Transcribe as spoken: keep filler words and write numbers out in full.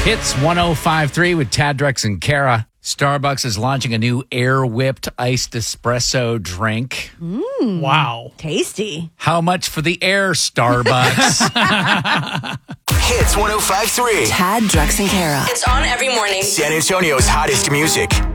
Hits one oh five point three with Tad, Drex, and Kara. Starbucks is launching a new air-whipped iced espresso drink. Mm, wow. Tasty. How much for the air, Starbucks? Hits one oh five point three. Tad, Drex, and Kara. It's on every morning. San Antonio's hottest music.